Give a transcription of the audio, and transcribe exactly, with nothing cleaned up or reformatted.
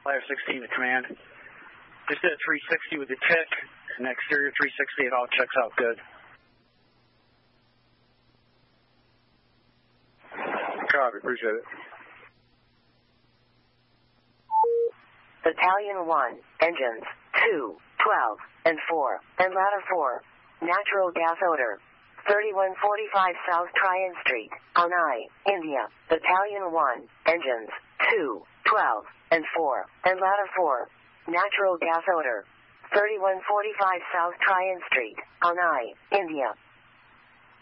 Flyer sixteen to command. Just did a three sixty with the tick, and exterior three sixty, it all checks out good. Copy, appreciate it. Battalion one, engines two, twelve, and four, and ladder four. Natural gas odor. thirty-one forty-five South Tryon Street, Anai, India. Battalion one, engines two, twelve, and four, and ladder four. Natural gas odor. thirty-one forty-five South Tryon Street, Anai, India.